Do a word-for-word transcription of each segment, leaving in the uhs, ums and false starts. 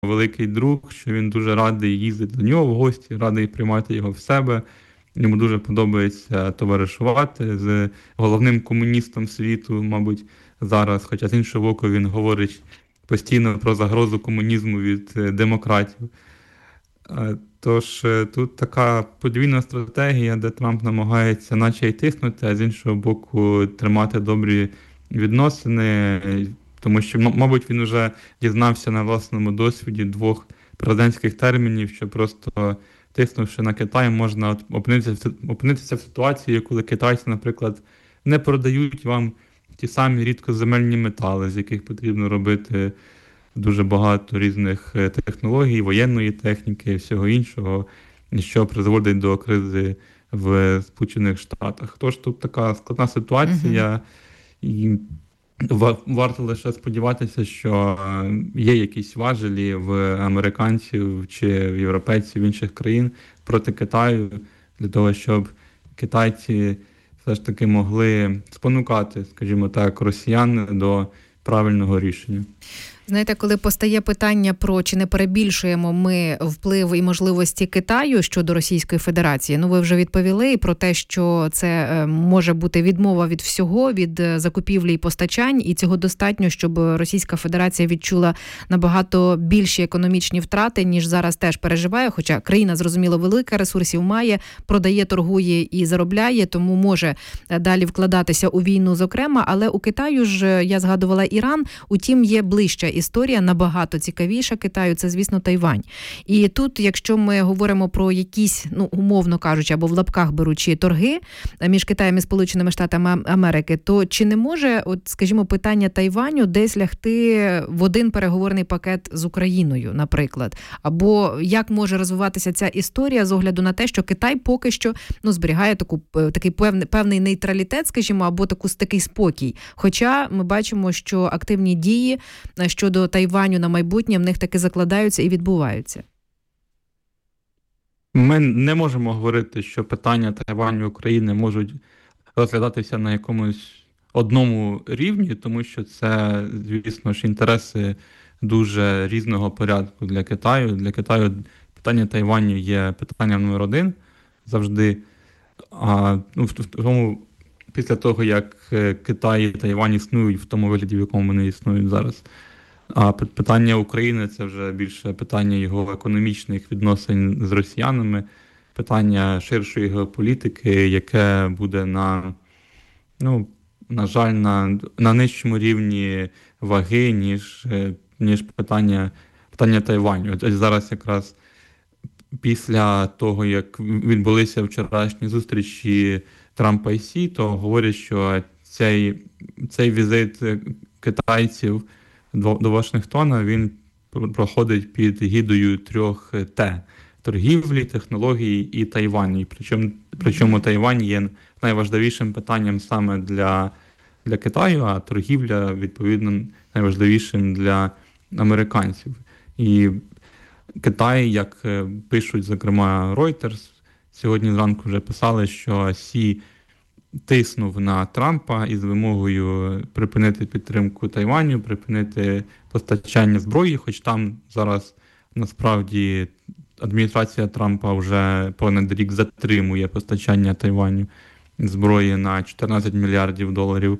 великий друг, що він дуже радий їздити до нього в гості, радий приймати його в себе. Йому дуже подобається товаришувати з головним комуністом світу, мабуть, зараз. Хоча з іншого боку він говорить постійно про загрозу комунізму від е, демократів. Е, Тож е, тут така подвійна стратегія, де Трамп намагається наче й тиснути, а з іншого боку тримати добрі відносини, е, тому що, м- мабуть, він вже дізнався на власному досвіді двох президентських термінів, що просто тиснувши на Китай, можна от опинитися, в си- опинитися в ситуації, коли китайці, наприклад, не продають вам ті самі рідкоземельні метали, з яких потрібно робити дуже багато різних е, технологій, воєнної техніки і всього іншого, що призводить до кризи в Сполучених Штатах. Тож тут така складна Мгм. ситуація, і ва- варто лише сподіватися, що е, є якісь важелі в американців чи в європейців інших країн проти Китаю, для того, щоб китайці все ж таки могли спонукати, скажімо так, росіян до правильного рішення. Знаєте, коли постає питання про чи не перебільшуємо ми вплив і можливості Китаю щодо Російської Федерації, ну ви вже відповіли про те, що це е, може бути відмова від всього, від е, закупівлі і постачань, і цього достатньо, щоб Російська Федерація відчула набагато більші економічні втрати, ніж зараз теж переживає, хоча країна, зрозуміло, велика, ресурсів має, продає, торгує і заробляє, тому може е, далі вкладатися у війну, зокрема, але у Китаю ж, е, я згадувала Іран, утім є ближча історія, набагато цікавіша Китаю, це, звісно, Тайвань. І тут, якщо ми говоримо про якісь, ну, умовно кажучи, або в лапках беручи торги між Китаєм і Сполученими Штатами Америки, то чи не може, от, скажімо, питання Тайваню десь лягти в один переговорний пакет з Україною, наприклад? Або як може розвиватися ця історія з огляду на те, що Китай поки що, ну, зберігає таку, е, такий певний, певний нейтралітет, скажімо, або таку, такий спокій. Хоча ми бачимо, що активні дії е, щодо Тайваню на майбутнє в них таки закладаються і відбуваються. Ми не можемо говорити, що питання Тайваню і України можуть розглядатися на якомусь одному рівні, тому що це, звісно ж, інтереси дуже різного порядку для Китаю. Для Китаю питання Тайваню є питанням номер один завжди. А ну, в, в тому, після того, як е, Китай і Тайвань існують в тому вигляді, в якому вони існують зараз. А пи- питання України це вже більше питання його економічних відносин з росіянами, питання ширшої геополітики, яке буде на, ну, на жаль, на, на нижчому рівні ваги, ніж, е, ніж питання, питання Тайваню. От ось зараз якраз після того, як відбулися вчорашні зустрічі Трампа і Сі, то говорять, що цей, цей візит е, китайців до, до Вашингтона він пр- проходить під гідою трьох е, Т: торгівлі, технології і Тайвань. І Причому, причому Тайвань є найважливішим питанням саме для, для Китаю, а торгівля, відповідно, найважливішим для американців. І Китай, як е, пишуть, зокрема, Reuters, сьогодні зранку вже писали, що Сі тиснув на Трампа із вимогою припинити підтримку Тайваню, припинити постачання зброї, хоч там зараз насправді адміністрація Трампа вже понад рік затримує постачання Тайваню зброї на чотирнадцять мільярдів доларів.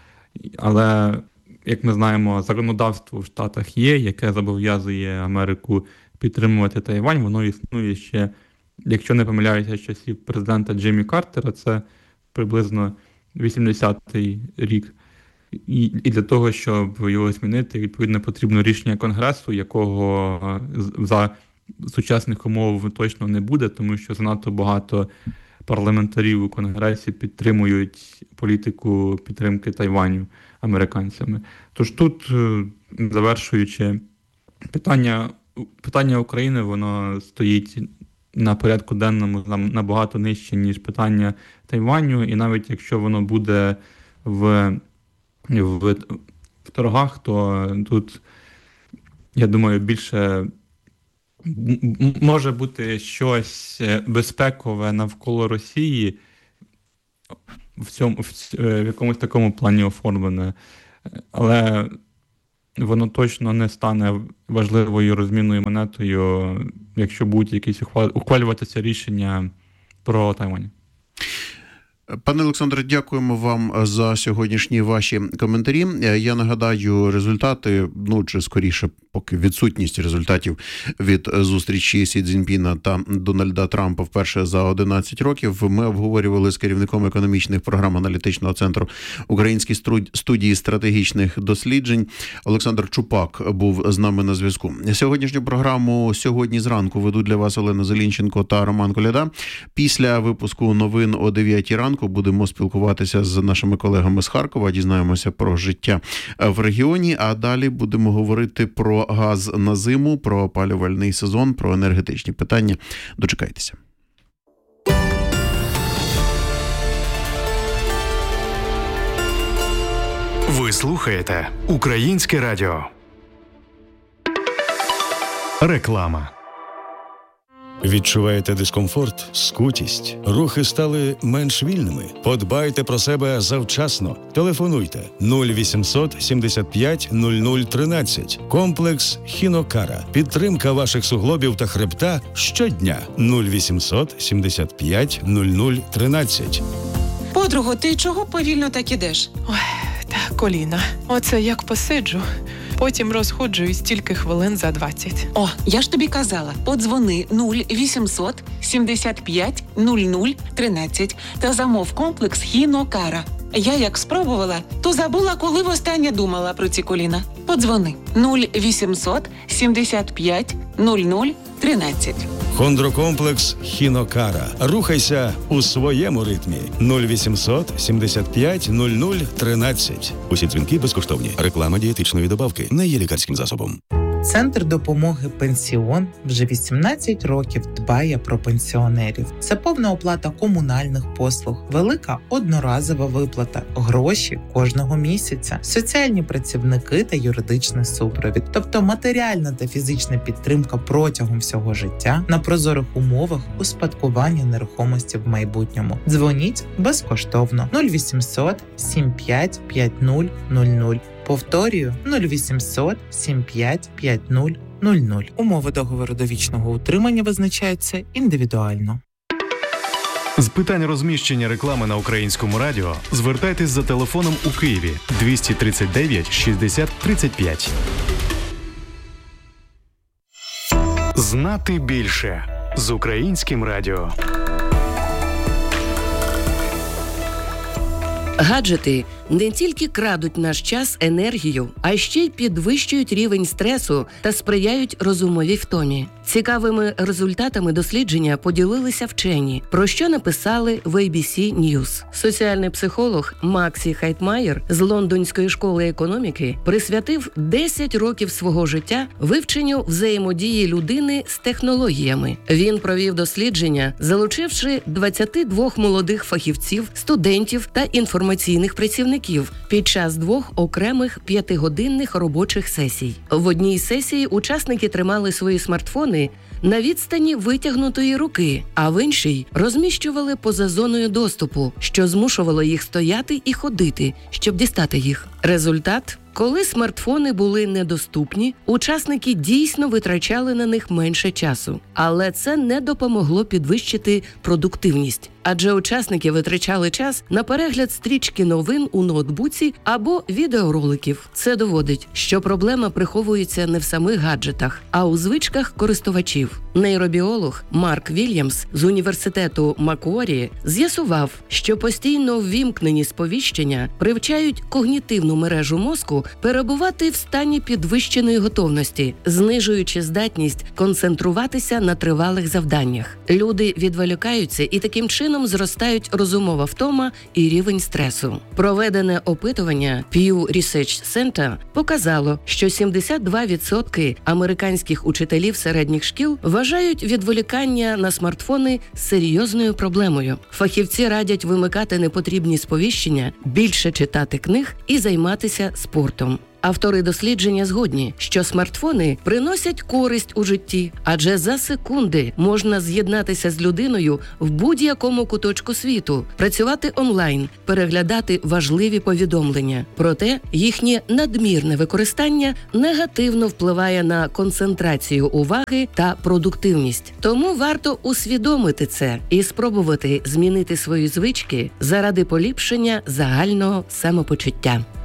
Але, як ми знаємо, законодавство в Штатах є, яке зобов'язує Америку підтримувати Тайвань. Воно існує ще, якщо не помиляюся, з часів президента Джиммі Картера, це приблизно вісімдесятий рік. І, і для того, щоб його змінити, відповідно, потрібно рішення Конгресу, якого е, з- за сучасних умов точно не буде, тому що занадто багато парламентарів у Конгресі підтримують політику підтримки Тайваню американцями. Тож тут, е, завершуючи, питання, питання України, воно стоїть на порядку денному нам набагато нижче, ніж питання Тайваню, і навіть якщо воно буде в, в, в торгах, то тут, я думаю, більше м- м- може бути щось е, безпекове навколо Росії в цьому в, ць- е, в якомусь такому плані оформлене. Але воно точно не стане важливою розмінною монетою, якщо будуть якісь ухвалюватися рішення про Тайвань. Пане Олександре, дякуємо вам за сьогоднішні ваші коментарі. Я нагадаю результати, ну чи скоріше, поки відсутність результатів від зустрічі Сі Цзіньпіна та Дональда Трампа вперше за одинадцять років. Ми обговорювали з керівником економічних програм аналітичного центру Української студії стратегічних досліджень. Олександр Чупак був з нами на зв'язку. Сьогоднішню програму сьогодні зранку ведуть для вас Олена Зелінченко та Роман Коляда. Після випуску новин о дев'ятій ранку будемо спілкуватися з нашими колегами з Харкова, дізнаємося про життя в регіоні, а далі будемо говорити про газ на зиму, про опалювальний сезон, про енергетичні питання. Дочекайтеся. Ви слухаєте Українське радіо. Реклама. Відчуваєте дискомфорт, скутість? Рухи стали менш вільними? Подбайте про себе завчасно. Телефонуйте нуль вісімсот сімдесят п'ять нуль нуль тринадцять. Комплекс Хінокара. Підтримка ваших суглобів та хребта щодня. нуль вісімсот сімдесят п'ять нуль нуль тринадцять. Подруго, ти чого повільно так ідеш? Ой, та коліна. Оце як посиджу. Потім розходжуюсь тільки хвилин за двадцять. О, я ж тобі казала, подзвони нуль вісімсот сімдесят п'ять нуль нуль тринадцять та замов комплекс Хінокара. Я як спробувала, то забула, коли востаннє думала про ці коліна. Подзвони нуль вісімсот сімдесят п'ять нуль нуль тринадцять. Хондрокомплекс Хінокара. Рухайся у своєму ритмі. нуль вісімсот сімдесят п'ять нуль нуль тринадцять. Усі дзвінки безкоштовні. Реклама дієтичної добавки не є лікарським засобом. Центр допомоги «Пенсіон» вже вісімнадцять років дбає про пенсіонерів. Це повна оплата комунальних послуг, велика одноразова виплата, гроші кожного місяця, соціальні працівники та юридичний супровід. Тобто матеріальна та фізична підтримка протягом всього життя на прозорих умовах успадкування нерухомості в майбутньому. Дзвоніть безкоштовно нуль вісімсот сімдесят п'ять п'ятдесят нуль нуль нуль. Повторюю, нуль вісімсот сімдесят п'ять п'ятдесят нуль нуль нуль. Умови договору довічного утримання визначаються індивідуально. З питань розміщення реклами на Українському радіо звертайтесь за телефоном у Києві двісті тридцять дев'ять шістдесят тридцять п'ять. Знати більше з Українським радіо. Гаджети не тільки крадуть наш час, енергію, а ще й підвищують рівень стресу та сприяють розумовій втомі. Цікавими результатами дослідження поділилися вчені, про що написали в ей бі сі News. Соціальний психолог Максі Хайтмайер з Лондонської школи економіки присвятив десять років свого життя вивченню взаємодії людини з технологіями. Він провів дослідження, залучивши двадцять два молодих фахівців, студентів та інформаційних працівників під час двох окремих п'ятигодинних робочих сесій. В одній сесії учасники тримали свої смартфони на відстані витягнутої руки, а в іншій розміщували поза зоною доступу, що змушувало їх стояти і ходити, щоб дістати їх. Результат – коли смартфони були недоступні, учасники дійсно витрачали на них менше часу. Але це не допомогло підвищити продуктивність. Адже учасники витрачали час на перегляд стрічки новин у ноутбуці або відеороликів. Це доводить, що проблема приховується не в самих гаджетах, а у звичках користувачів. Нейробіолог Марк Вільямс з університету Маккуарі з'ясував, що постійно ввімкнені сповіщення привчають когнітивну мережу мозку перебувати в стані підвищеної готовності, знижуючи здатність концентруватися на тривалих завданнях. Люди відволікаються і таким чином зростають розумова втома і рівень стресу. Проведене опитування Pew Research Center показало, що сімдесят два відсотки американських учителів середніх шкіл вважають відволікання на смартфони серйозною проблемою. Фахівці радять вимикати непотрібні сповіщення, більше читати книг і займатися спортом. Автори дослідження згодні, що смартфони приносять користь у житті, адже за секунди можна з'єднатися з людиною в будь-якому куточку світу, працювати онлайн, переглядати важливі повідомлення. Проте їхнє надмірне використання негативно впливає на концентрацію уваги та продуктивність. Тому варто усвідомити це і спробувати змінити свої звички заради поліпшення загального самопочуття.